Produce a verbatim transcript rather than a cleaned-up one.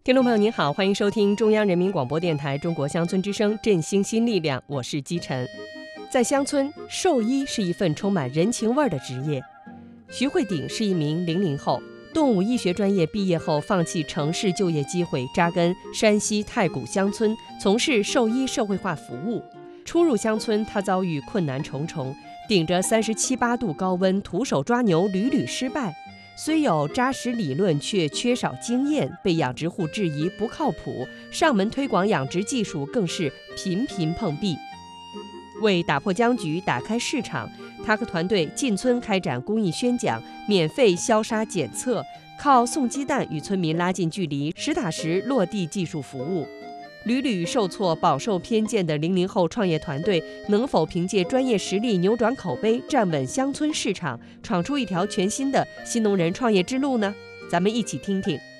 听众朋友您好，欢迎收听中央人民广播电台中国乡村之声振兴新力量，我是姬晨。在乡村，兽医是一份充满人情味儿的职业。徐慧鼎是一名零零后，动物医学专业毕业后放弃城市就业机会，扎根山西太谷乡村，从事兽医社会化服务。初入乡村，他遭遇困难重重，顶着三十七八度高温，徒手抓牛屡屡失败。虽有扎实理论，却缺少经验，被养殖户质疑不靠谱，上门推广养殖技术更是频频碰壁。为打破僵局，打开市场，他和团队进村开展公益宣讲，免费消杀检测，靠送鸡蛋与村民拉近距离，实打实落地技术服务。屡屡受挫、饱受偏见的零零后创业团队，能否凭借专业实力扭转口碑，站稳乡村市场，闯出一条全新的新农人创业之路呢？咱们一起听听